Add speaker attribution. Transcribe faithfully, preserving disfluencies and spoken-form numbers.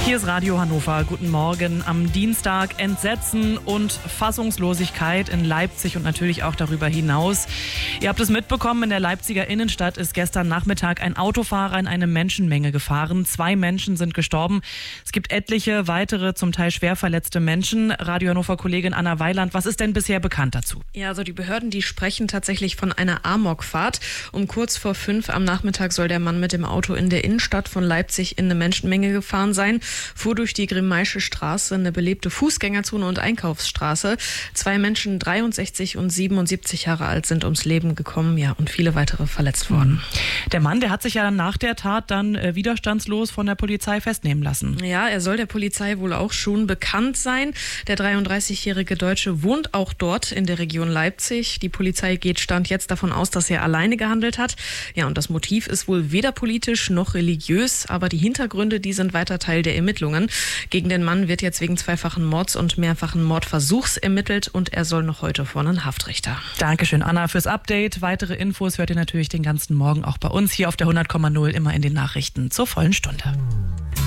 Speaker 1: Hier ist Radio Hannover. Guten Morgen. Am Dienstag Entsetzen und Fassungslosigkeit in Leipzig und natürlich auch darüber hinaus. Ihr habt es mitbekommen, in der Leipziger Innenstadt ist gestern Nachmittag ein Autofahrer in eine Menschenmenge gefahren. Zwei Menschen sind gestorben. Es gibt etliche weitere, zum Teil schwer verletzte Menschen. Radio Hannover-Kollegin Anna Weiland, was ist denn bisher bekannt dazu?
Speaker 2: Ja, also die Behörden, die sprechen tatsächlich von einer Amokfahrt. Um kurz vor fünf am Nachmittag soll der Mann mit dem Auto in der Innenstadt von Leipzig in eine Menschenmenge gefahren sein, fuhr durch die Grimmaische Straße, eine belebte Fußgängerzone und Einkaufsstraße. Zwei Menschen, dreiundsechzig und siebenundsiebzig Jahre alt, sind ums Leben gekommen, ja, und viele weitere verletzt worden.
Speaker 1: Der Mann, der hat sich ja nach der Tat dann äh, widerstandslos von der Polizei festnehmen lassen.
Speaker 2: Ja, er soll der Polizei wohl auch schon bekannt sein. Der dreiunddreißigjährige Deutsche wohnt auch dort in der Region Leipzig. Die Polizei geht Stand jetzt davon aus, dass er alleine gehandelt hat. Ja, und das Motiv ist wohl weder politisch noch religiös, aber die Hintergründe, die sind weiter Teil der Ermittlungen. Gegen den Mann wird jetzt wegen zweifachen Mords und mehrfachen Mordversuchs ermittelt und er soll noch heute vor einen Haftrichter.
Speaker 1: Dankeschön, Anna, fürs Update. Weitere Infos hört ihr natürlich den ganzen Morgen auch bei uns hier auf der hundert Komma null, immer in den Nachrichten zur vollen Stunde.